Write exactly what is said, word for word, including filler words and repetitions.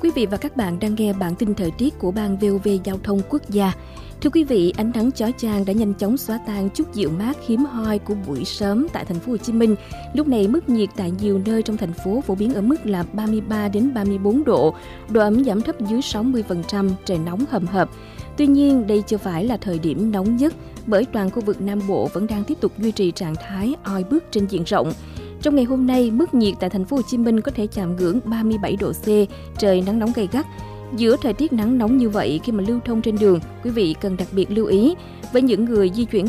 Quý vị và các bạn đang nghe bản tin thời tiết của Ban vê o vê Giao thông Quốc gia. Thưa quý vị, ánh nắng chói chang đã nhanh chóng xóa tan chút dịu mát hiếm hoi của buổi sớm tại thành phố Hồ Chí Minh. Lúc này mức nhiệt tại nhiều nơi trong thành phố phổ biến ở mức là ba mươi ba đến ba mươi bốn độ, độ ẩm giảm thấp dưới sáu mươi phần trăm, trời nóng hầm hập. Tuy nhiên, đây chưa phải là thời điểm nóng nhất bởi toàn khu vực Nam Bộ vẫn đang tiếp tục duy trì trạng thái oi bức trên diện rộng. Trong ngày hôm nay, mức nhiệt tại thành phố Hồ Chí Minh có thể chạm ngưỡng ba mươi bảy độ C, trời nắng nóng gay gắt. Giữa thời tiết nắng nóng như vậy, khi mà lưu thông trên đường, quý vị cần đặc biệt lưu ý với những người di chuyển